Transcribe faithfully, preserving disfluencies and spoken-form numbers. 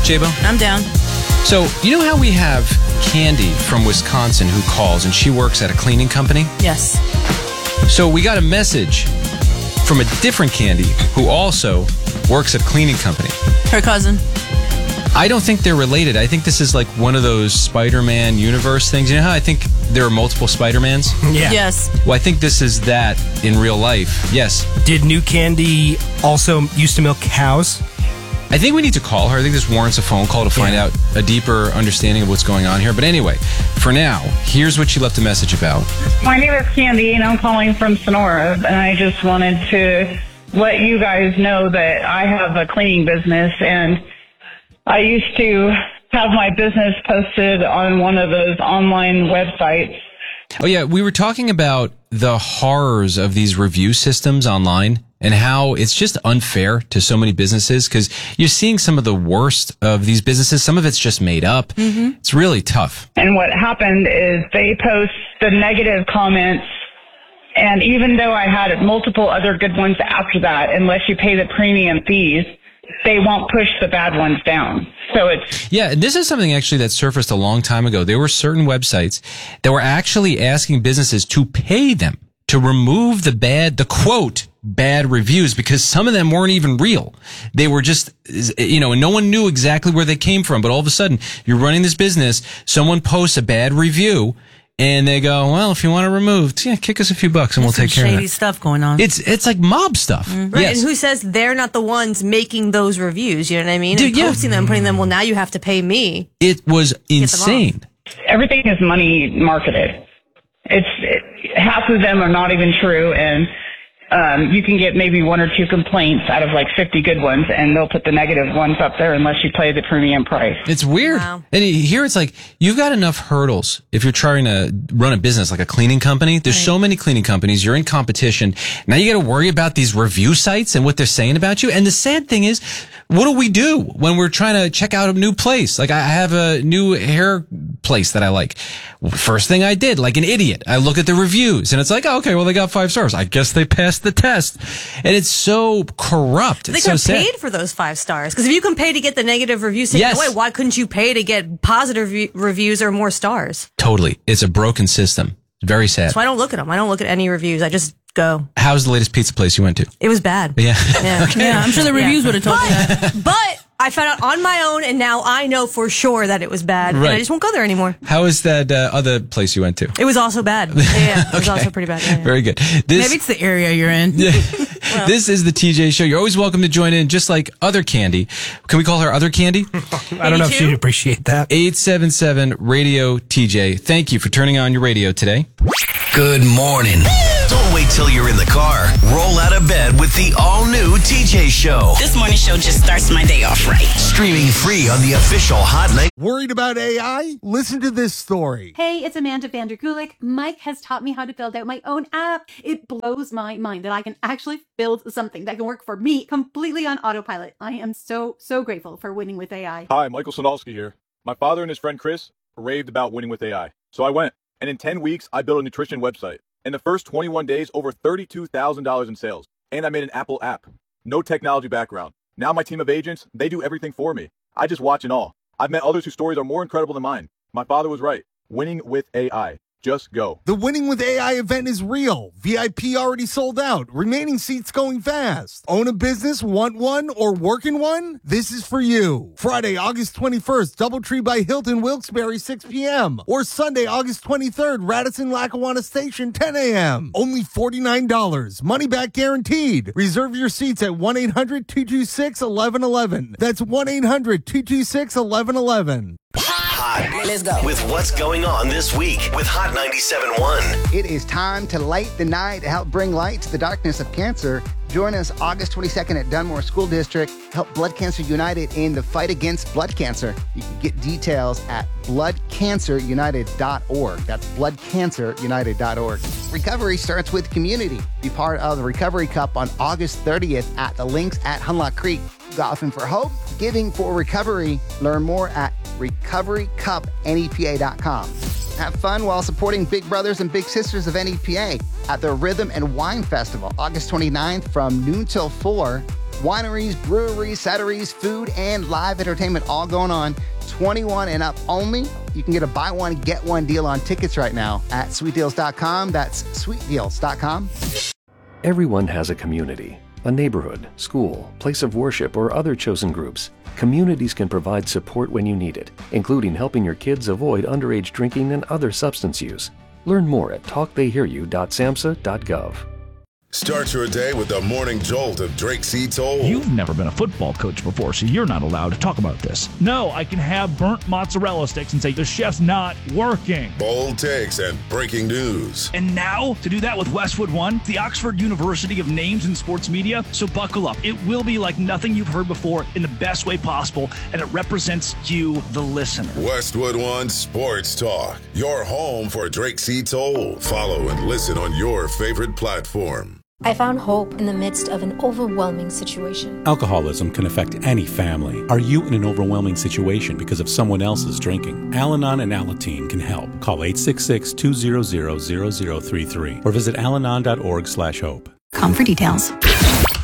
J-Bo? I'm down. So, you know how we have Candy from Wisconsin who calls and she works at a cleaning company? Yes. So we got a message from a different Candy who also works at a cleaning company. Her cousin. I don't think they're related. I think this is like one of those Spider-Man universe things. You know how I think there are multiple Spider-Mans? Yeah. Yes. Well, I think this is that in real life. Yes. Did New Candy also used to milk cows? I think we need to call her. I think this warrants a phone call to find Yeah. out a deeper understanding of what's going on here. But anyway, for now, here's what she left a message about. My name is Candy, and I'm calling from Sonora, and I just wanted to let you guys know that I have a cleaning business, and I used to have my business posted on one of those online websites. Oh, yeah, we were talking about the horrors of these review systems online and how it's just unfair to so many businesses because you're seeing some of the worst of these businesses. Some of it's just made up. Mm-hmm. It's really tough. And what happened is they post the negative comments, and even though I had multiple other good ones after that, unless you pay the premium fees, they won't push the bad ones down. So it's... Yeah, and this is something actually that surfaced a long time ago. There were certain websites that were actually asking businesses to pay them to remove the bad, the quote, bad reviews, because some of them weren't even real. They were just, you know, and no one knew exactly where they came from. But all of a sudden, you're running this business, someone posts a bad review, and they go, well, if you want to remove, yeah, kick us a few bucks and There's we'll take some care of shady it. stuff going on. It's it's like mob stuff. Mm-hmm. Right, Yes. and who says they're not the ones making those reviews? You know what I mean? Dude, and yeah. posting them, putting them. Well, now you have to pay me. It was them insane. Everything is money marketed. It's it, half of them are not even true, and um, you can get maybe one or two complaints out of like fifty good ones, and they'll put the negative ones up there unless you pay the premium price. It's weird. Wow. And here it's like, you've got enough hurdles if you're trying to run a business like a cleaning company. There's so many cleaning companies. You're in competition. Now you got to worry about these review sites and what they're saying about you. And the sad thing is, what do we do when we're trying to check out a new place? Like I have a new hair place that I like. First thing I did, like an idiot, I look at the reviews and it's like, oh, okay, well, they got five stars. I guess they passed the test. And it's so corrupt. They It's could so have sad. paid for those five stars. Because if you can pay to get the negative reviews taken Yes. away, why couldn't you pay to get positive re- reviews or more stars? Totally. It's a broken system. Very sad. So I don't look at them. I don't look at any reviews. I just go. How's the latest pizza place you went to? It was bad. Yeah. Yeah, yeah, I'm sure the reviews Yeah. would have told you that. But I found out on my own, and now I know for sure that it was bad. Right. And I just won't go there anymore. How is that uh, other place you went to? It was also bad. Yeah, yeah, it was Okay. also pretty bad. Yeah, yeah. Very good. This, Maybe it's the area you're in. this is the T J Show. You're always welcome to join in, just like other Candy. Can we call her Other Candy? I don't know if she'd appreciate that. eight seven seven radio T J. Thank you for turning on your radio today. Good morning. Don't wait till you're in the car. Roll out of bed with the all-new T J Show. This morning show just starts my day off right. Streaming free on the official Hot Night. Worried about A I? Listen to this story. Hey, it's Amanda Vanderkulik. Mike has taught me how to build out my own app. It blows my mind that I can actually build something that can work for me completely on autopilot. I am so, so grateful for winning with A I. Hi, Michael Sonalski here. My father and his friend Chris raved about winning with A I. So I went, and in ten weeks, I built a nutrition website. In the first twenty-one days, over thirty-two thousand dollars in sales. And I made an Apple app. No technology background. Now my team of agents, they do everything for me. I just watch and all. I've met others whose stories are more incredible than mine. My father was right. Winning with A I. Just go. The Winning with A I event is real. V I P already sold out. Remaining seats going fast. Own a business, want one, or work in one? This is for you. Friday, August twenty-first, Doubletree by Hilton, Wilkes-Barre, six p.m. Or Sunday, August twenty-third, Radisson, Lackawanna Station, ten a.m. Only forty-nine dollars. Money back guaranteed. Reserve your seats at one eight hundred two two six one one one one. That's one eight hundred two two six one one one one. Hot. Let's go. With what's going on this week with Hot ninety-seven point one. It is time to light the night to help bring light to the darkness of cancer. Join us August twenty-second at Dunmore School District. Help Blood Cancer United in the fight against blood cancer. You can get details at blood cancer united dot org. That's blood cancer united dot org. Recovery starts with community. Be part of the Recovery Cup on August thirtieth at the links at Hunlock Creek. Golfing for Hope, Giving for Recovery. Learn more at recovery cup N E P A dot com. Have fun while supporting Big Brothers and Big Sisters of N E P A at the Rhythm and Wine Festival, August twenty-ninth from noon till four. Wineries, breweries, cideries, food, and live entertainment all going on. twenty-one and up only. You can get a buy one, get one deal on tickets right now at sweet deals dot com. That's sweet deals dot com. Everyone has a community, a neighborhood, school, place of worship, or other chosen groups. Communities can provide support when you need it, including helping your kids avoid underage drinking and other substance use. Learn more at talk they hear you dot samhsa dot gov. Start your day with the morning jolt of Drake C. Toll. You've never been a football coach before, so you're not allowed to talk about this. No, I can have burnt mozzarella sticks and say the chef's not working. Bold takes and breaking news. And now, to do that with Westwood One, the Oxford University of names in sports media. So buckle up. It will be like nothing you've heard before in the best way possible, and it represents you, the listener. Westwood One Sports Talk, your home for Drake C. Toll. Follow and listen on your favorite platform. I found hope in the midst of an overwhelming situation. Alcoholism can affect any family. Are you in an overwhelming situation because of someone else's drinking? Al-Anon and Alateen can help. Call eight six six, two zero zero, zero zero three three or visit alanon dot org slash hope. Come for details.